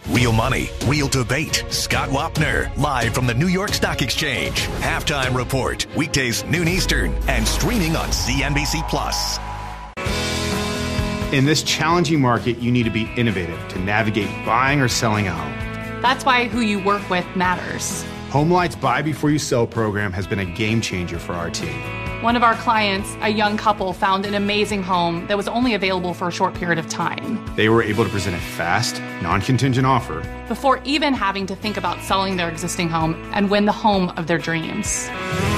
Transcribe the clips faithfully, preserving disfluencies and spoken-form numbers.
Real money, real debate. Scott Wapner, live from the New York Stock Exchange. Halftime Report, weekdays noon Eastern, and streaming on C N B C Plus. In this challenging market, you need to be innovative to navigate buying or selling a home. That's why who you work with matters. HomeLight's Buy Before You Sell program has been a game changer for our team. One of our clients, a young couple, found an amazing home that was only available for a short period of time. They were able to present a fast, non-contingent offer before even having to think about selling their existing home and win the home of their dreams.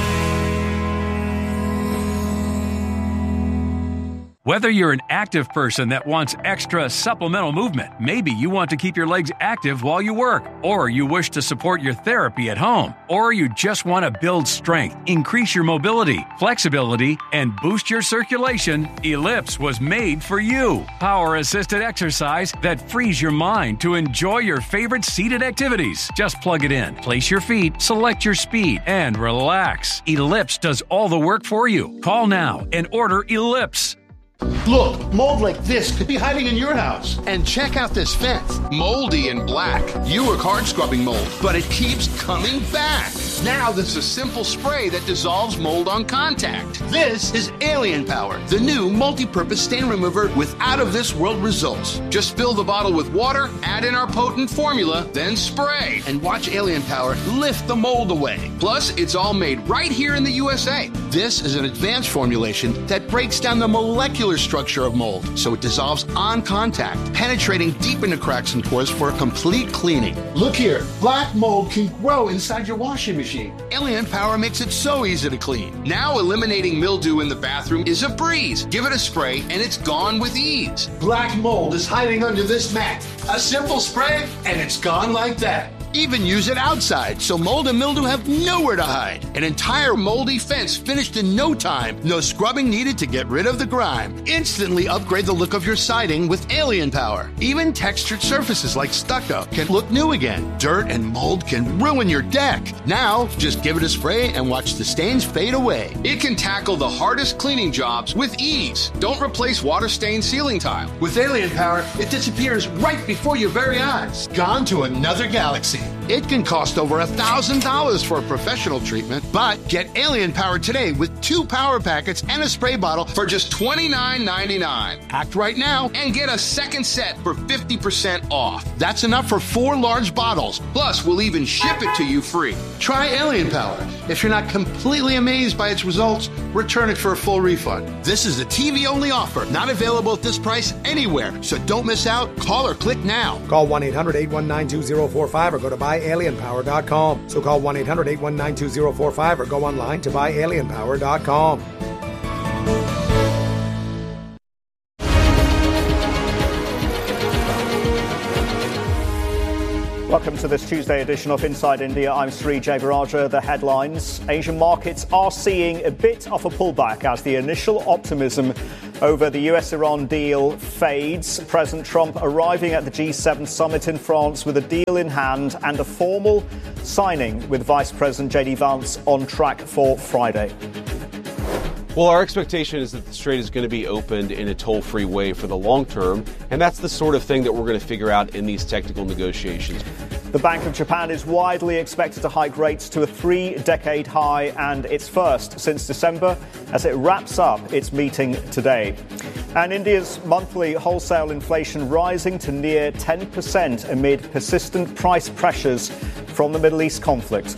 Whether you're an active person that wants extra supplemental movement, maybe you want to keep your legs active while you work, or you wish to support your therapy at home, or you just want to build strength, increase your mobility, flexibility, and boost your circulation, Ellipse was made for you. Power-assisted exercise that frees your mind to enjoy your favorite seated activities. Just plug it in, place your feet, select your speed, and relax. Ellipse does all the work for you. Call now and order Ellipse. Look, mold like this could be hiding in your house. And check out this fence. Moldy and black. You work hard scrubbing mold, but it keeps coming back. Now there's a simple spray that dissolves mold on contact. This is Alien Power, The new multi-purpose stain remover with out-of-this-world results. Just fill the bottle with water, add in our potent formula, then spray. And watch Alien Power lift the mold away. Plus, it's all made right here in the U S A. This is an advanced formulation that breaks down the molecular structure of mold, so it dissolves on contact, penetrating deep into cracks and pores for a complete cleaning. Look here, black mold can grow inside your washing machine. Alien Power makes it so easy to clean. Now eliminating mildew in the bathroom is a breeze. Give it a spray and it's gone with ease. Black mold is hiding under this mat. A simple spray and it's gone like that. Even use it outside, so mold and mildew have nowhere to hide. An entire moldy fence finished in no time. No scrubbing needed to get rid of the grime. Instantly upgrade the look of your siding with Alien Power. Even textured surfaces like stucco can look new again. Dirt and mold can ruin your deck. Now, just give it a spray and watch the stains fade away. It can tackle the hardest cleaning jobs with ease. Don't replace water-stained ceiling tile. With Alien Power, it disappears right before your very eyes. Gone to another galaxy. It can cost over one thousand dollars for a professional treatment, but get Alien Power today with two power packets and a spray bottle for just twenty-nine ninety-nine. Act right now and get a second set for fifty percent off. That's enough for four large bottles. Plus, we'll even ship it to you free. Try Alien Power. If you're not completely amazed by its results, return it for a full refund. This is a T V-only offer, not available at this price anywhere. So don't miss out. Call or click now. Call one eight hundred eight one nine two zero four five or go to buy alien power dot com. So call one eight hundred eight one nine two zero four five or go online to buy alien power dot com. Welcome to this Tuesday edition of Inside India. I'm Sri Jayavaraja. The headlines. Asian markets are seeing a bit of a pullback as the initial optimism over the U S Iran deal fades. President Trump arriving at the G seven summit in France with a deal in hand and a formal signing with Vice President J D Vance on track for Friday. Well, our expectation is that the strait is going to be opened in a toll-free way for the long term, and that's the sort of thing that we're going to figure out in these technical negotiations. The Bank of Japan is widely expected to hike rates to a three-decade high, and its first since December, as it wraps up its meeting today. And India's monthly wholesale inflation rising to near ten percent amid persistent price pressures from the Middle East conflict.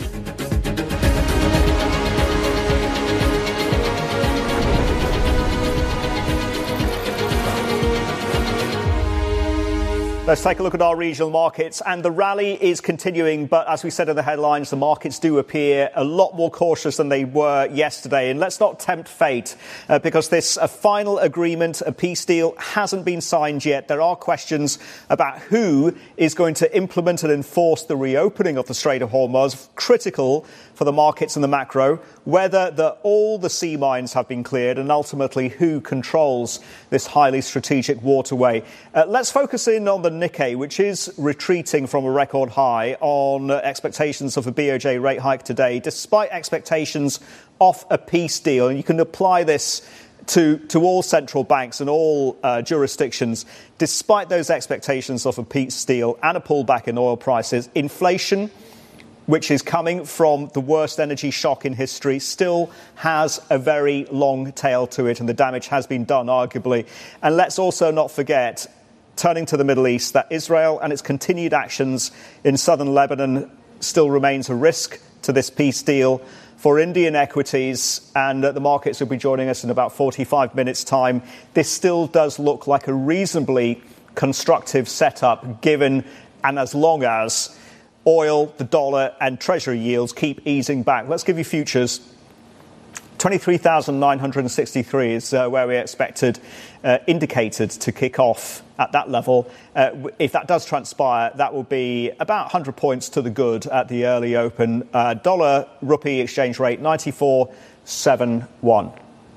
Let's take a look at our regional markets, and the rally is continuing, but as we said in the headlines, the markets do appear a lot more cautious than they were yesterday. And let's not tempt fate, uh, because this uh, final agreement, a peace deal, hasn't been signed yet. There are questions about who is going to implement and enforce the reopening of the Strait of Hormuz, critical for the markets and the macro, whether the, all the sea mines have been cleared, and ultimately who controls this highly strategic waterway. Uh, let's focus in on the Nikkei, which is retreating from a record high on expectations of a B O J rate hike today, despite expectations of a peace deal. And you can apply this to, to all central banks and all uh, jurisdictions, despite those expectations of a peace deal and a pullback in oil prices, inflation, which is coming from the worst energy shock in history, still has a very long tail to it, and the damage has been done, arguably. And let's also not forget, turning to the Middle East, that Israel and its continued actions in southern Lebanon still remains a risk to this peace deal. For Indian equities, and the markets will be joining us in about forty-five minutes' time, this still does look like a reasonably constructive setup, given and as long as oil, the dollar and Treasury yields keep easing back. Let's give you futures. twenty-three thousand nine hundred sixty-three is uh, where we expected uh, indicated to kick off at that level. Uh, if that does transpire, that will be about one hundred points to the good at the early open. Uh, dollar rupee exchange rate ninety-four point seven one.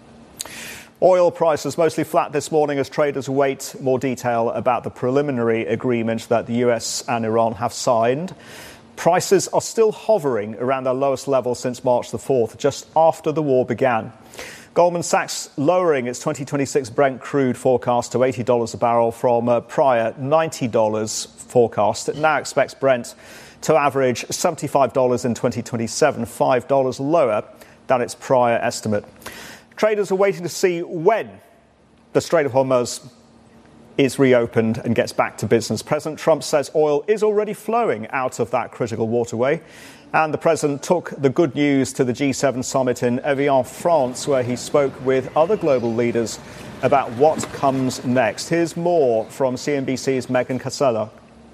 Oil prices mostly flat this morning as traders await more detail about the preliminary agreement that the U S and Iran have signed. Prices are still hovering around their lowest level since March the fourth, just after the war began. Goldman Sachs lowering its twenty twenty-six Brent crude forecast to eighty dollars a barrel from a prior ninety dollars forecast. It now expects Brent to average seventy-five dollars in twenty twenty-seven, five dollars lower than its prior estimate. Traders are waiting to see when the Strait of Hormuz is reopened and gets back to business. President Trump says oil is already flowing out of that critical waterway. And the president took the good news to the G seven summit in Evian, France, where he spoke with other global leaders about what comes next. Here's more from C N B C's Megan Casella.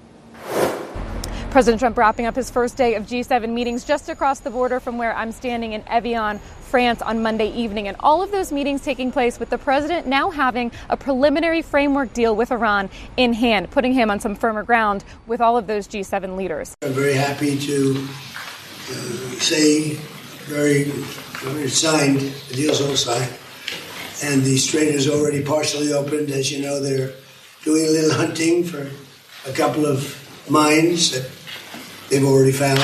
President Trump wrapping up his first day of G seven meetings just across the border from where I'm standing in Evian, France on Monday evening. And all of those meetings taking place with the president now having a preliminary framework deal with Iran in hand, putting him on some firmer ground with all of those G seven leaders. I'm very happy to uh, say very, very signed, the deal's all signed. And the strait is already partially opened. As you know, they're doing a little hunting for a couple of mines that they've already found.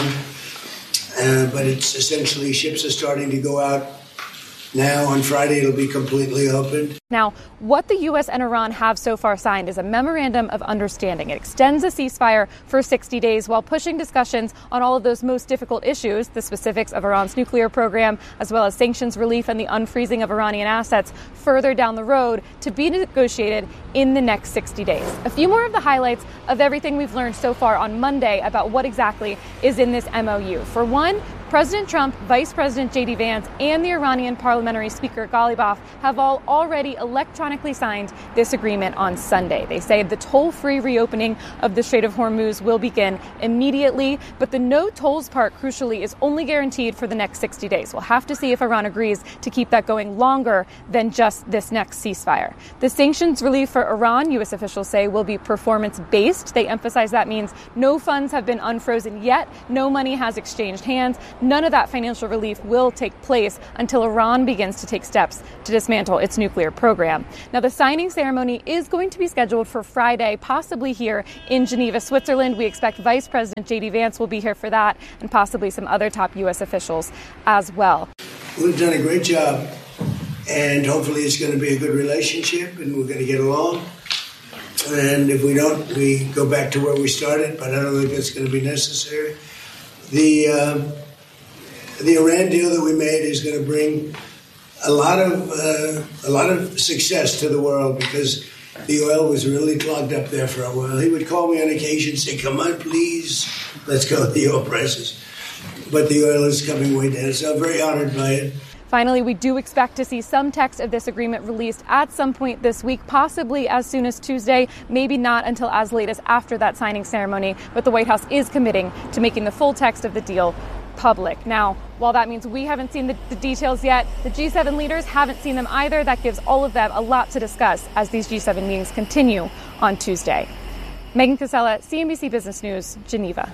Uh, but it's essentially ships are starting to go out now. On Friday, it'll be completely open. Now, what the U S and Iran have so far signed is a memorandum of understanding. It extends a ceasefire for sixty days while pushing discussions on all of those most difficult issues, the specifics of Iran's nuclear program, as well as sanctions relief and the unfreezing of Iranian assets further down the road to be negotiated in the next sixty days. A few more of the highlights of everything we've learned so far on Monday about what exactly is in this M O U. For one, President Trump, Vice President J D Vance, and the Iranian Parliamentary Speaker Ghalibaf have all already electronically signed this agreement on Sunday. They say the toll-free reopening of the Strait of Hormuz will begin immediately, but the no tolls part, crucially, is only guaranteed for the next sixty days. We'll have to see if Iran agrees to keep that going longer than just this next ceasefire. The sanctions relief for Iran, U S officials say, will be performance-based. They emphasize that means no funds have been unfrozen yet, no money has exchanged hands. None of that financial relief will take place until Iran begins to take steps to dismantle its nuclear program. Now, the signing ceremony is going to be scheduled for Friday, possibly here in Geneva, Switzerland. We expect Vice President J D Vance will be here for that, and possibly some other top U S officials as well. We've done a great job, and hopefully it's going to be a good relationship, and we're going to get along. And if we don't, we go back to where we started, but I don't think that's going to be necessary. The uh, The Iran deal that we made is going to bring a lot of uh, a lot of success to the world because the oil was really clogged up there for a while. He would call me on occasion and say, "Come on, please, let's go with the oil prices." But the oil is coming way down, so I'm very honored by it. Finally, we do expect to see some text of this agreement released at some point this week, possibly as soon as Tuesday, maybe not until as late as after that signing ceremony. But the White House is committing to making the full text of the deal public. Now, while that means we haven't seen the, the details yet, the G seven leaders haven't seen them either. That gives all of them a lot to discuss as these G seven meetings continue on Tuesday. Megan Casella, C N B C Business News, Geneva.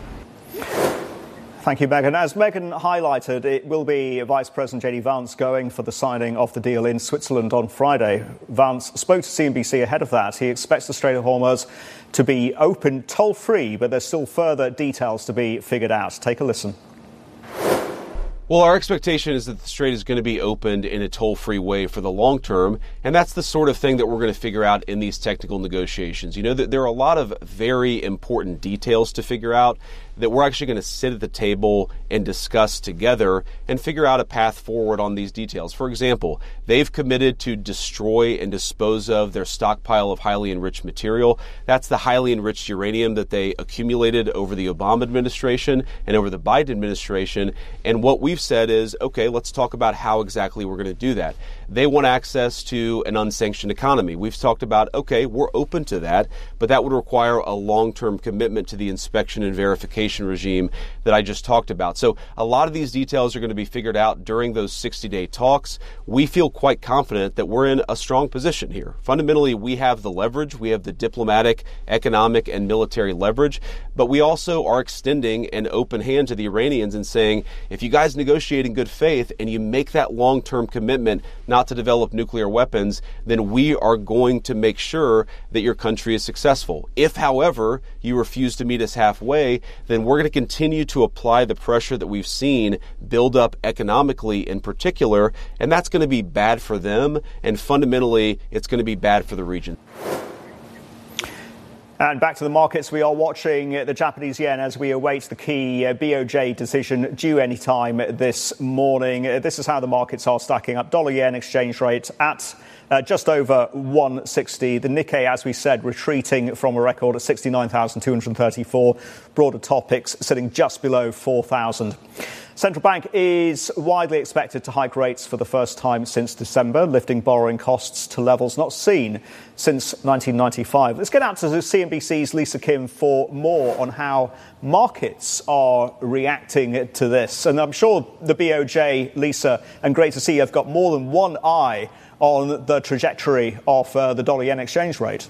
Thank you, Megan. As Megan highlighted, it will be Vice President J D Vance going for the signing of the deal in Switzerland on Friday. Vance spoke to C N B C ahead of that. He expects the Strait of Hormuz to be open toll-free, but there's still further details to be figured out. Take a listen. Well, our expectation is that the Strait is going to be opened in a toll-free way for the long term, and that's the sort of thing that we're going to figure out in these technical negotiations. You know, there are a lot of very important details to figure out that we're actually going to sit at the table and discuss together and figure out a path forward on these details. For example, they've committed to destroy and dispose of their stockpile of highly enriched material. That's the highly enriched uranium that they accumulated over the Obama administration and over the Biden administration. And what we've said is, okay, let's talk about how exactly we're going to do that. They want access to an unsanctioned economy. We've talked about, okay, we're open to that, but that would require a long-term commitment to the inspection and verification regime that I just talked about. So a lot of these details are going to be figured out during those sixty-day talks. We feel quite confident that we're in a strong position here. Fundamentally, we have the leverage. We have the diplomatic, economic, and military leverage, but we also are extending an open hand to the Iranians and saying, if you guys negotiate in good faith and you make that long-term commitment not to develop nuclear weapons, then we are going to make sure that your country is successful. If, however, you refuse to meet us halfway, then we're going to continue to apply the pressure that we've seen build up economically in particular, and that's going to be bad for them, and fundamentally, it's going to be bad for the region. And back to the markets, we are watching the Japanese yen as we await the key B O J decision due any time this morning. This is how the markets are stacking up. Dollar-yen exchange rate at Uh, just over one sixty. The Nikkei, as we said, retreating from a record at sixty-nine thousand two hundred thirty-four. Broader topics sitting just below four thousand. Central Bank is widely expected to hike rates for the first time since December, lifting borrowing costs to levels not seen since nineteen ninety-five. Let's get out to C N B C's Lisa Kim for more on how markets are reacting to this. And I'm sure the B O J, Lisa, and great to see you, have got more than one eye on the trajectory of uh, the dollar-yen exchange rate.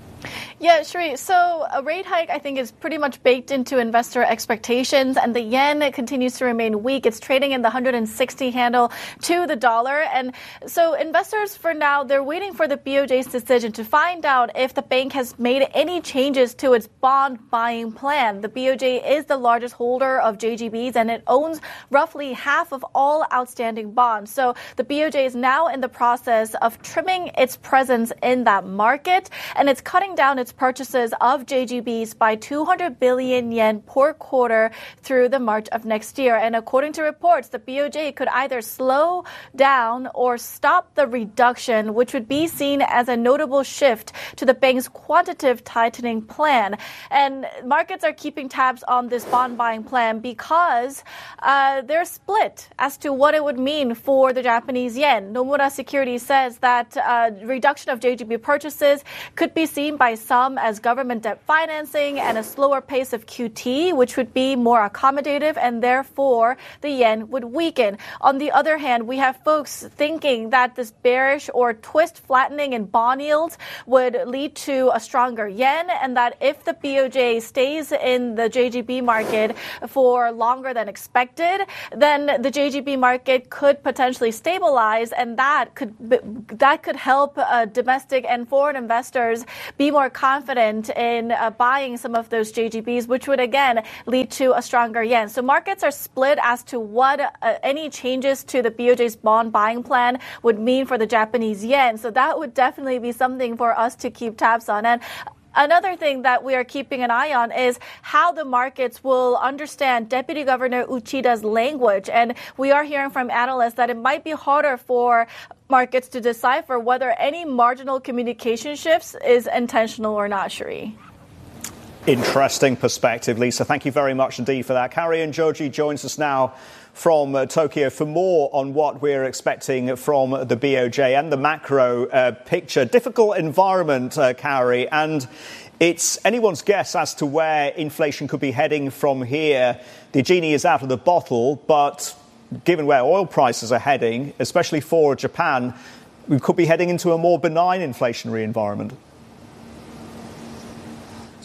Yeah, Sheree. So a rate hike, I think, is pretty much baked into investor expectations, and the yen continues to remain weak. It's trading in the one hundred sixty handle to the dollar. And so investors, for now, they're waiting for the B O J's decision to find out if the bank has made any changes to its bond buying plan. The B O J is the largest holder of J G Bs, and it owns roughly half of all outstanding bonds. So the B O J is now in the process of trimming its presence in that market, and it's cutting down its purchases of J G Bs by two hundred billion yen per quarter through the March of next year. And according to reports, the B O J could either slow down or stop the reduction, which would be seen as a notable shift to the bank's quantitative tightening plan. And markets are keeping tabs on this bond buying plan because uh, they're split as to what it would mean for the Japanese yen. Nomura Securities says that uh, reduction of J G B purchases could be seen by some as government debt financing and a slower pace of Q T, which would be more accommodative, and therefore the yen would weaken. On the other hand, we have folks thinking that this bearish or twist flattening in bond yields would lead to a stronger yen, and that if the B O J stays in the J G B market for longer than expected, then the J G B market could potentially stabilize, and that could that could help uh, domestic and foreign investors be more confident in uh, buying some of those J G Bs, which would again lead to a stronger yen. So markets are split as to what uh, any changes to the B O J's bond buying plan would mean for the Japanese yen. So that would definitely be something for us to keep tabs on. And another thing that we are keeping an eye on is how the markets will understand Deputy Governor Uchida's language. And we are hearing from analysts that it might be harder for markets to decipher whether any marginal communication shifts is intentional or not, Sheree. Interesting perspective, Lisa. Thank you very much indeed for that. Karian Joji joins us now from uh, Tokyo for more on what we're expecting from the B O J and the macro uh, picture. Difficult environment, uh, Kari, and it's anyone's guess as to where inflation could be heading from here. The genie is out of the bottle, but given where oil prices are heading, especially for Japan, we could be heading into a more benign inflationary environment.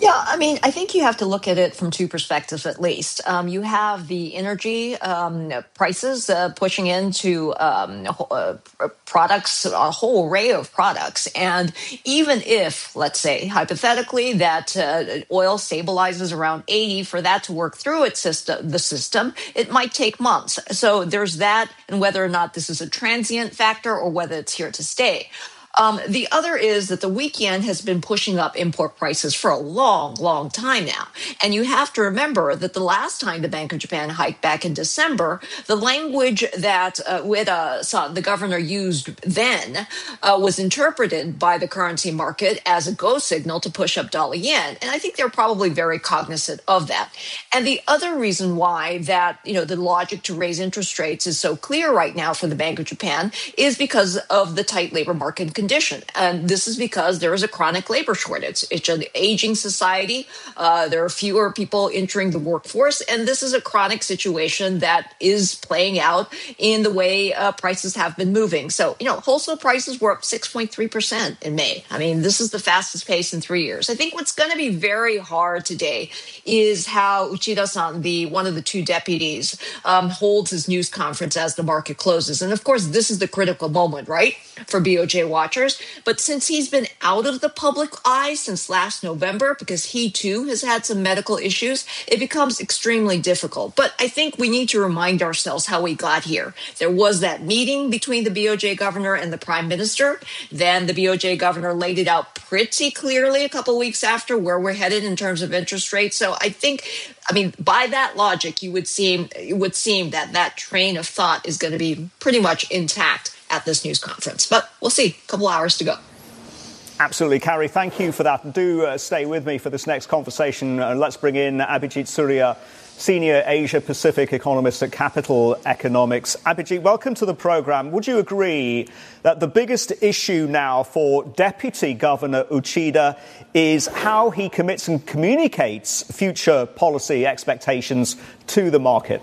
Yeah, I mean, I think you have to look at it from two perspectives at least. Um, you have the energy um, prices uh, pushing into um, uh, products, a whole array of products. And even if, let's say, hypothetically, that uh, oil stabilizes around eighty, for that to work through its system, the system, it might take months. So there's that, and whether or not this is a transient factor or whether it's here to stay. Um, the other is that the weak yen has been pushing up import prices for a long, long time now. And you have to remember that the last time the Bank of Japan hiked back in December, the language that uh, Ueda, the governor, used then uh, was interpreted by the currency market as a go signal to push up dollar yen. And I think they're probably very cognizant of that. And the other reason why that, you know, the logic to raise interest rates is so clear right now for the Bank of Japan is because of the tight labor market conditions. Condition. And this is because there is a chronic labor shortage. It's an aging society. Uh, there are fewer people entering the workforce. And this is a chronic situation that is playing out in the way uh, prices have been moving. So, you know, wholesale prices were up six point three percent in May. I mean, this is the fastest pace in three years. I think what's going to be very hard today is how Uchida-san, the one of the two deputies, um, holds his news conference as the market closes. And of course, this is the critical moment, right, for B O J watchers. But since he's been out of the public eye since last November, because he too has had some medical issues, it becomes extremely difficult. But I think we need to remind ourselves how we got here. There was that meeting between the B O J governor and the prime minister. Then the B O J governor laid it out pretty clearly a couple weeks after where we're headed in terms of interest rates. So I think, I mean, by that logic, you would seem it would seem that that train of thought is going to be pretty much intact at this news conference. But we'll see. A couple hours to go. Absolutely. Carrie, thank you for that. Do uh, stay with me for this next conversation. Uh, let's bring in Abhijit Surya, Senior Asia-Pacific Economist at Capital Economics. Abhijit, welcome to the programme. Would you agree that the biggest issue now for Deputy Governor Uchida is how he commits and communicates future policy expectations to the market?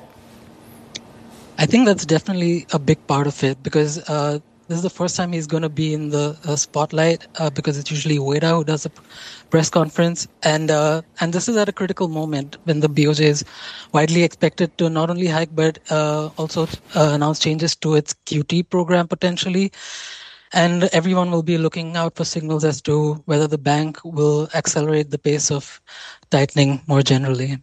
I think that's definitely a big part of it because uh, this is the first time he's going to be in the uh, spotlight uh, because it's usually Ueda who does a press conference. And uh, and this is at a critical moment when the B O J is widely expected to not only hike but uh, also uh, announce changes to its Q T program potentially. And everyone will be looking out for signals as to whether the bank will accelerate the pace of tightening more generally.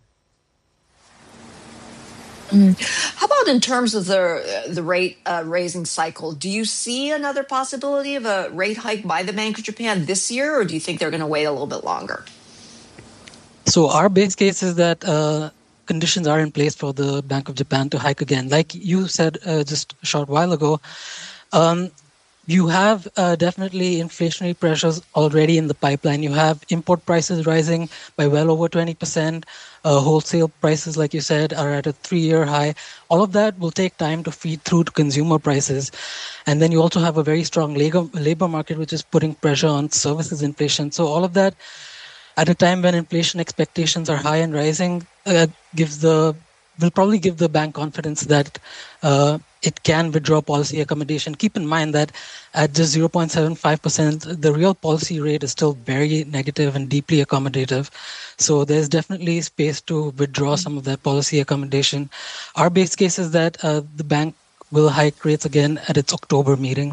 Mm. How about in terms of the the rate uh, raising cycle? Do you see another possibility of a rate hike by the Bank of Japan this year, or do you think they're going to wait a little bit longer? So our base case is that uh, conditions are in place for the Bank of Japan to hike again. Like you said uh, just a short while ago, um, you have uh, definitely inflationary pressures already in the pipeline. You have import prices rising by well over twenty percent. Uh, wholesale prices, like you said, are at a three-year high. All of that will take time to feed through to consumer prices. And then you also have a very strong labor, labor market, which is putting pressure on services inflation. So all of that, at a time when inflation expectations are high and rising, uh, gives the will probably give the bank confidence that uh, it can withdraw policy accommodation. Keep in mind that at just zero point seven five percent, the real policy rate is still very negative and deeply accommodative. So there's definitely space to withdraw some of that policy accommodation. Our base case is that uh, the bank will hike rates again at its October meeting.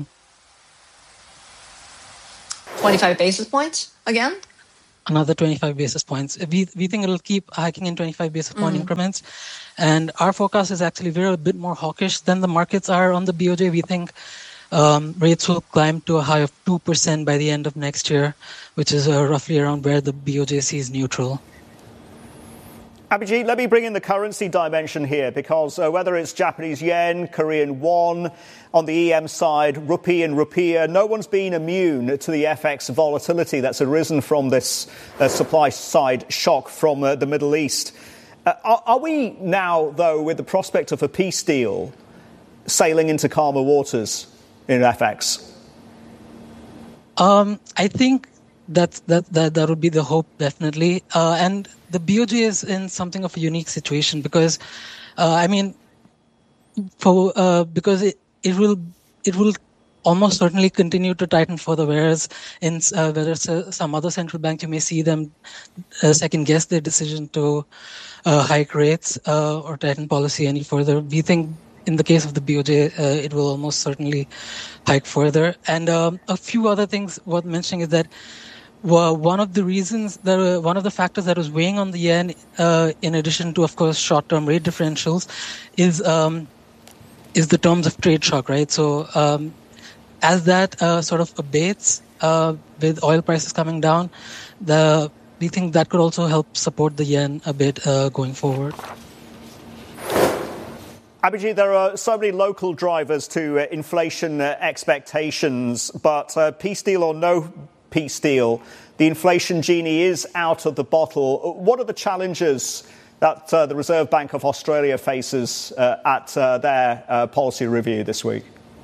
twenty-five basis points again? Another twenty-five basis points. We we think it'll keep hiking in twenty-five basis point mm. increments. And our forecast is actually we're a bit more hawkish than the markets are on the B O J. We think um, rates will climb to a high of two percent by the end of next year, which is uh, roughly around where the B O J sees neutral. Abhijit, let me bring in the currency dimension here, because uh, whether it's Japanese yen, Korean won, on the E M side, rupee and rupiah, no one's been immune to the F X volatility that's arisen from this uh, supply-side shock from uh, the Middle East. Uh, are, are we now, though, with the prospect of a peace deal, sailing into calmer waters in F X? Um, I think that that that that would be the hope, definitely. Uh, and the B O J is in something of a unique situation because, uh, I mean, for uh, because it it will it will almost certainly continue to tighten further, whereas in uh, whether it's uh, some other central bank, you may see them uh, second guess their decision to uh, hike rates uh, or tighten policy any further. We think in the case of the B O J, uh, it will almost certainly hike further. And um, a few other things worth mentioning is that well, one of the reasons, that uh, one of the factors that was weighing on the yen, uh, in addition to, of course, short-term rate differentials, is um, is the terms of trade shock, right? So um, as that uh, sort of abates uh, with oil prices coming down, the we think that could also help support the yen a bit uh, going forward. Abhijit, there are so many local drivers to uh, inflation uh, expectations, but uh, peace deal or no peace deal, the inflation genie is out of the bottle. What are the challenges that uh, the Reserve Bank of Australia faces uh, at uh, their uh, policy review this week?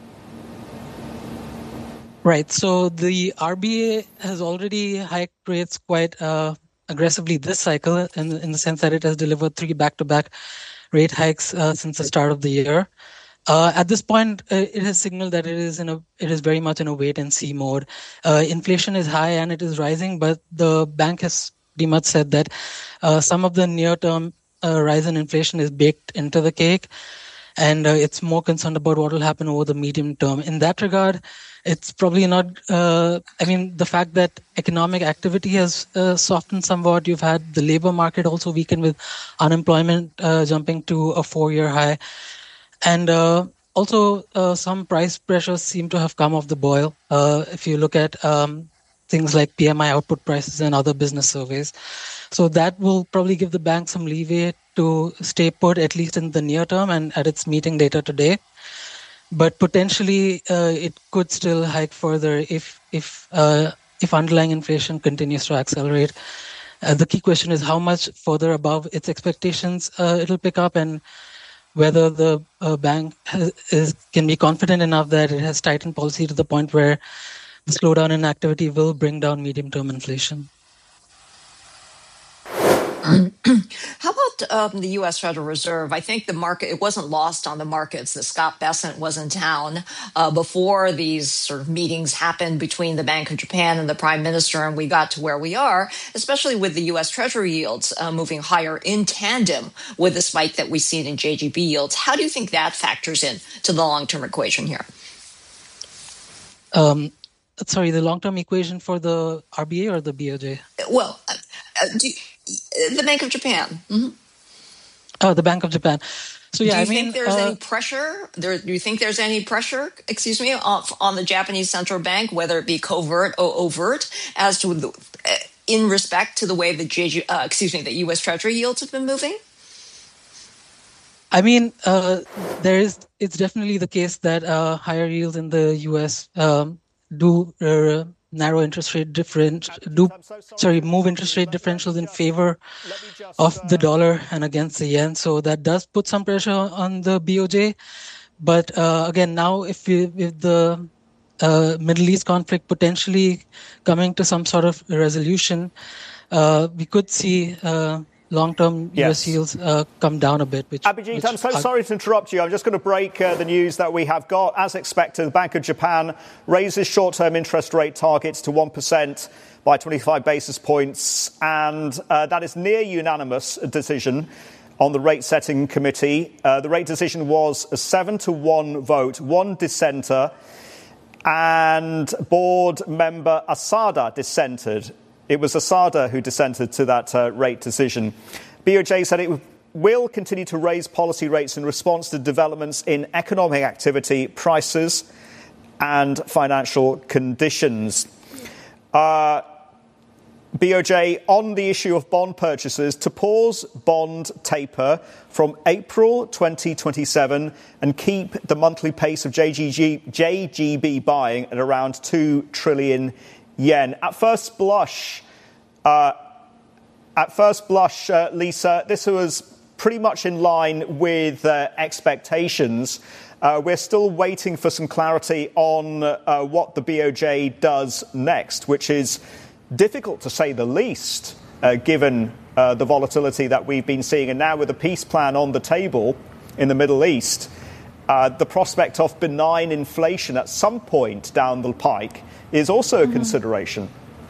Right. So the R B A has already hiked rates quite uh, aggressively this cycle, in, in the sense that it has delivered three back-to-back rate hikes uh, since the start of the year. Uh, at this point, uh, it has signaled that it is in a it is very much in a wait-and-see mode. Uh, inflation is high and it is rising, but the bank has pretty much said that uh, some of the near-term uh, rise in inflation is baked into the cake, and uh, it's more concerned about what will happen over the medium term. In that regard, it's probably not, uh, I mean, the fact that economic activity has uh, softened somewhat. You've had the labor market also weaken with unemployment uh, jumping to a four-year high. And uh, also uh, some price pressures seem to have come off the boil. Uh, if you look at um, things like P M I output prices and other business surveys. So that will probably give the bank some leeway to stay put, at least in the near term and at its meeting later today. But potentially uh, it could still hike further if if uh, if underlying inflation continues to accelerate. Uh, the key question is how much further above its expectations uh, it'll pick up, and whether the uh, bank has, is, can be confident enough that it has tightened policy to the point where the slowdown in activity will bring down medium-term inflation. How about um, the U S Federal Reserve? I think the market, it wasn't lost on the markets that Scott Bessent was in town uh, before these sort of meetings happened between the Bank of Japan and the Prime Minister, and we got to where we are, especially with the U S Treasury yields uh, moving higher in tandem with the spike that we've seen in J G B yields. How do you think that factors in to the long-term equation here? Um, sorry, the long-term equation for the R B A or the B O J? Well, uh, do you, the Bank of Japan. Mm-hmm. Oh, the Bank of Japan. So yeah, do you I mean, think there's uh, any pressure? There, do you think there's any pressure? Excuse me, on, on the Japanese central bank, whether it be covert or overt, as to the, uh, in respect to the way the J G, uh, excuse me, the U S Treasury yields have been moving? I mean, uh, there is. It's definitely the case that uh, higher yields in the U S um, do. Uh, narrow interest rate difference, do, sorry, move interest rate differentials in favor of the dollar and against the yen. So that does put some pressure on the B O J. But uh, again, now if, we, if the uh, Middle East conflict potentially coming to some sort of resolution, uh, we could see uh, long-term yes. U S yields uh, come down a bit. Which, Abhijit, which I'm so are, sorry to interrupt you. I'm just going to break uh, the news that we have got. As expected, the Bank of Japan raises short-term interest rate targets to one percent by twenty-five basis points, and uh, that is near unanimous decision on the rate-setting committee. Uh, the rate decision was a seven to one vote, one dissenter, and board member Asada dissented. It was Asada who dissented to that uh, rate decision. B O J said it will continue to raise policy rates in response to developments in economic activity, prices, and financial conditions. Uh, B O J, on the issue of bond purchases, to pause bond taper from April twenty twenty-seven and keep the monthly pace of J G B buying at around two trillion yen. At first blush, uh, at first blush, uh, Lisa, this was pretty much in line with uh, expectations. Uh, we're still waiting for some clarity on uh, what the B O J does next, which is difficult to say the least, uh, given uh, the volatility that we've been seeing. And now with a peace plan on the table in the Middle East, uh, the prospect of benign inflation at some point down the pike is also a mm-hmm. consideration.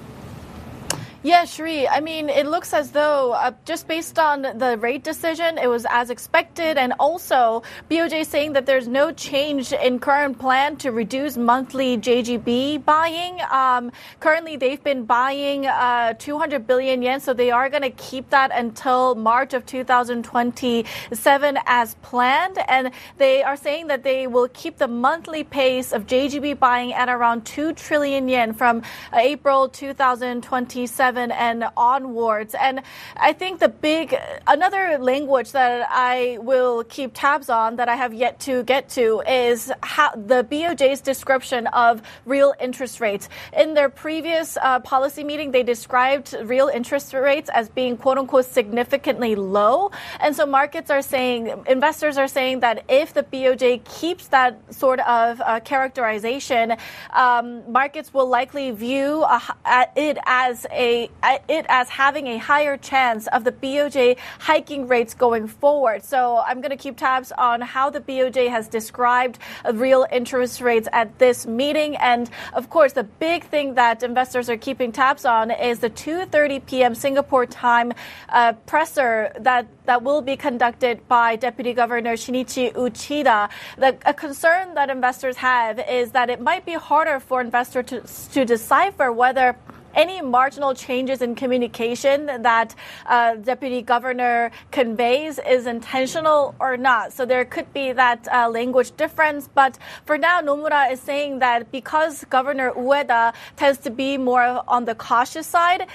Yeah, Shri. I mean, it looks as though uh, just based on the rate decision, it was as expected. And also, B O J saying that there's no change in current plan to reduce monthly J G B buying. Um, currently, they've been buying uh, two hundred billion yen, so they are going to keep that until March of two thousand twenty-seven as planned. And they are saying that they will keep the monthly pace of J G B buying at around two trillion yen from uh, April two thousand twenty-seven. And onwards. And I think the big, another language that I will keep tabs on that I have yet to get to is how the B O J's description of real interest rates. In their previous uh, policy meeting, they described real interest rates as being quote unquote significantly low. And so markets are saying, investors are saying that if the B O J keeps that sort of uh, characterization, um, markets will likely view uh, it as a it as having a higher chance of the B O J hiking rates going forward. So I'm going to keep tabs on how the B O J has described real interest rates at this meeting. And of course, the big thing that investors are keeping tabs on is the two thirty p.m. Singapore time uh, presser that, that will be conducted by Deputy Governor Shinichi Uchida. The, a concern that investors have is that it might be harder for investors to, to decipher whether any marginal changes in communication that uh, Deputy Governor conveys is intentional or not. So there could be that uh, language difference. But for now, Nomura is saying that because Governor Ueda tends to be more on the cautious side,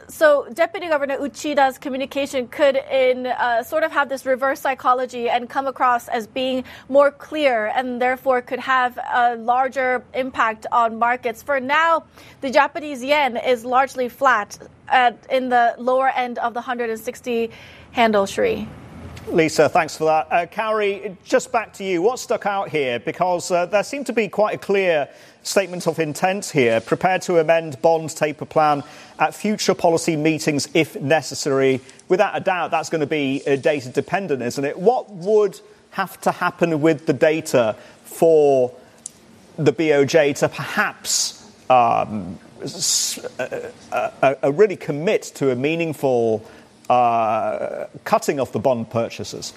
so Deputy Governor Uchida's communication could in uh, sort of have this reverse psychology and come across as being more clear and therefore could have a larger impact on markets. For now, the Japanese yen is largely flat at, in the lower end of the one hundred sixty handle, Shri. Lisa, thanks for that. Uh, Kaori, just back to you. What stuck out here? Because uh, there seemed to be quite a clear statement of intent here, prepared to amend bond taper plan at future policy meetings if necessary. Without a doubt, that's going to be uh, data dependent, isn't it? What would have to happen with the data for the B O J to perhaps um, uh, uh, uh, really commit to a meaningful Uh, cutting of the bond purchases?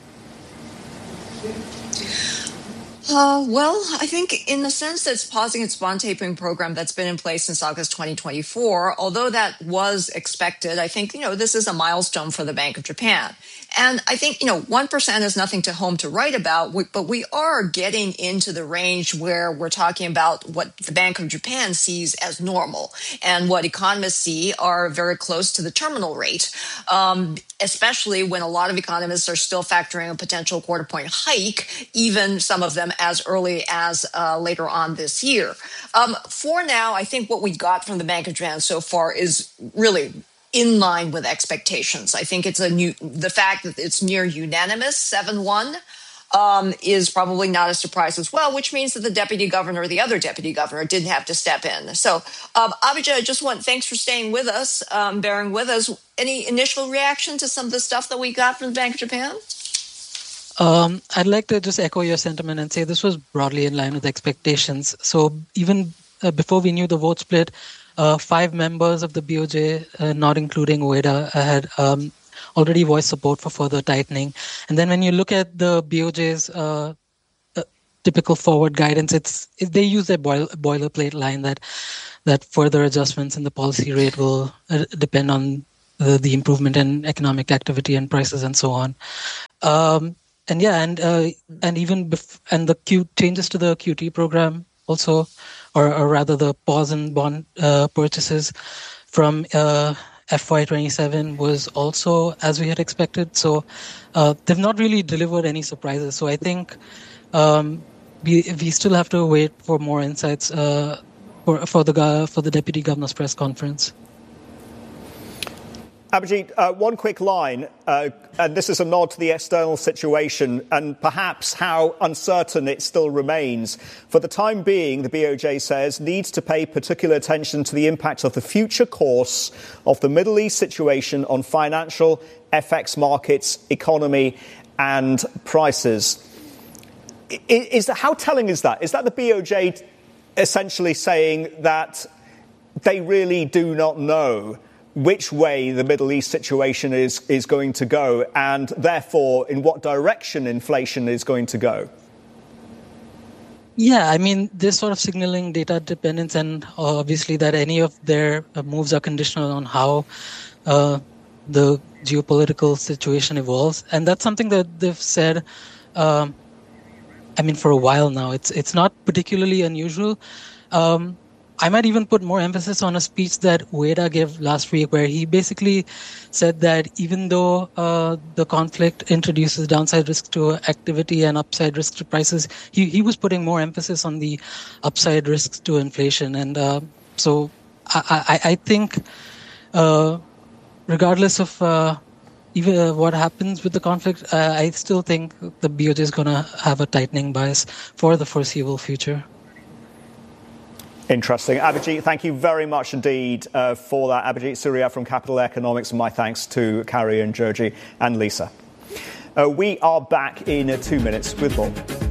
Uh, well, I think in the sense that it's pausing its bond tapering program that's been in place since August twenty twenty-four, although that was expected, I think, you know, this is a milestone for the Bank of Japan. And I think, you know, one percent is nothing to home to write about, but we are getting into the range where we're talking about what the Bank of Japan sees as normal and what economists see are very close to the terminal rate, um, especially when a lot of economists are still factoring a potential quarter point hike, even some of them as early as uh, later on this year. Um, for now, I think what we got from the Bank of Japan so far is really in line with expectations. I think it's a new, the fact that it's near unanimous, seven one, um, is probably not a surprise as well, which means that the deputy governor, the other deputy governor, didn't have to step in. So, um, Abhijit, I just want, thanks for staying with us, um, bearing with us. Any initial reaction to some of the stuff that we got from the Bank of Japan? Um, I'd like to just echo your sentiment and say this was broadly in line with expectations. So even uh, before we knew the vote split, Uh, five members of the B O J, uh, not including Ueda, had um, already voiced support for further tightening. And then when you look at the B O J's uh, uh, typical forward guidance, it's it, they use a boil, boilerplate line that that further adjustments in the policy rate will uh, depend on the, the improvement in economic activity and prices and so on. Um, and yeah, and uh, and even bef- and the Q changes to the Q T program also. Or, or rather the pause in bond uh, purchases from uh, F Y twenty-seven was also as we had expected. So uh, they've not really delivered any surprises. So I think um, we we still have to wait for more insights uh, for for the for the deputy governor's press conference. Abhijit, uh, one quick line, uh, and this is a nod to the external situation and perhaps how uncertain it still remains. For the time being, the B O J says, needs to pay particular attention to the impact of the future course of the Middle East situation on financial, F X markets, economy and prices. is that, how telling is that? Is that the B O J essentially saying that they really do not know which way the Middle East situation is, is going to go, and therefore in what direction inflation is going to go? Yeah, I mean, they're sort of signaling data dependence, and obviously that any of their moves are conditional on how uh, the geopolitical situation evolves. And that's something that they've said, um, I mean, for a while now. It's it's not particularly unusual. Um, I might even put more emphasis on a speech that Ueda gave last week, where he basically said that even though uh, the conflict introduces downside risk to activity and upside risk to prices, he, he was putting more emphasis on the upside risks to inflation. And uh, so I, I, I think uh, regardless of uh, even what happens with the conflict, uh, I still think the B O J is going to have a tightening bias for the foreseeable future. Interesting. Abhijit, thank you very much indeed uh, for that. Abhijit Surya from Capital Economics, and my thanks to Carrie and Georgie and Lisa. Uh, we are back in uh, two minutes with more.